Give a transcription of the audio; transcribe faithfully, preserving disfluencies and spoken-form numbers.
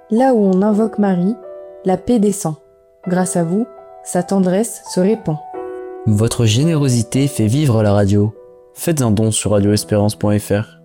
Là où on invoque Marie, la paix descend. Grâce à vous, sa tendresse se répand. Votre générosité fait vivre la radio. Faites un don sur radio espérance point f r.